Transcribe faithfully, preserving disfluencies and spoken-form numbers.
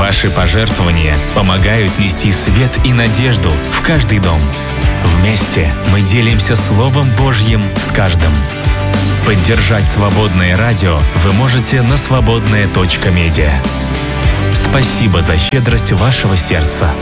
Ваши пожертвования помогают нести свет и надежду в каждый дом. Вместе мы делимся Словом Божьим с каждым. Поддержать свободное радио вы можете на свободная точка медиа. Спасибо за щедрость вашего сердца.